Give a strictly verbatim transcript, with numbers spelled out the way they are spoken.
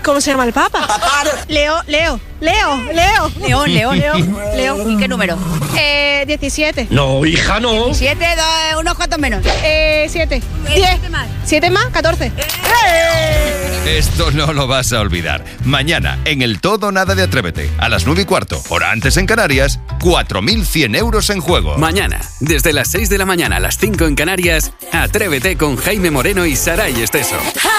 ¿Cómo se llama el Papa? Leo, Leo, Leo, Leo. León, León. León, León. ¿Y qué número? Eh, diecisiete. No, hija, no. Siete, dos, unos cuantos menos. Eh, siete. diez. Siete más. ¿Siete más? catorce. Esto no lo vas a olvidar. Mañana, en el Todo o Nada de Atrévete, a las nueve y cuarto, hora antes en Canarias, cuatro mil cien euros en juego. Mañana, desde las seis de la mañana a las cinco en Canarias, Atrévete con Jaime Moreno y Saray Esteso.